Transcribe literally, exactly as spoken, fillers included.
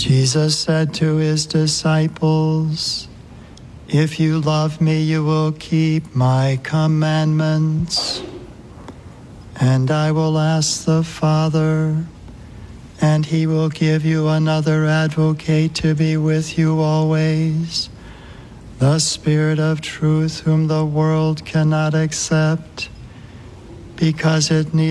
Jesus said to his disciples, "If you love me, you will keep my commandments. And I will ask the Father, and he will give you another advocate to be with you always, the Spirit of truth, whom the world cannot accept, because it neither